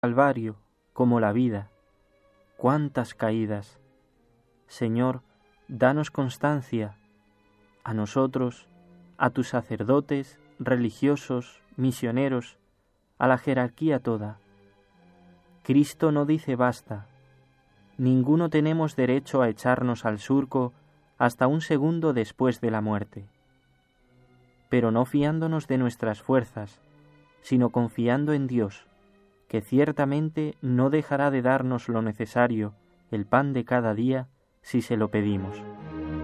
Calvario, como la vida. Cuántas caídas. Señor, danos constancia, a nosotros, a tus sacerdotes, religiosos, misioneros, a la jerarquía toda. Cristo no dice basta. Ninguno tenemos derecho a echarnos al surco hasta un segundo después de la muerte. Pero no fiándonos de nuestras fuerzas, sino confiando en Dios, que ciertamente no dejará de darnos lo necesario, el pan de cada día, si se lo pedimos.